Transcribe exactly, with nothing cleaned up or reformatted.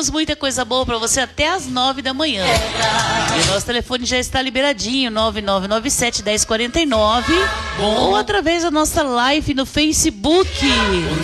temos muita coisa boa para você até às nove da manhã. E o nosso telefone já está liberadinho, nove nove nove sete, um zero quatro nove, ou através da nossa live no Facebook.